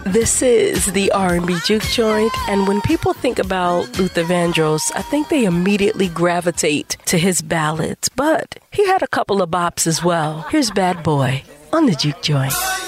This is the R&B Juke Joint, and when people think about Luther Vandross, I think they immediately gravitate to his ballads, but he had a couple of bops as well. Here's Bad Boy on the Juke Joint.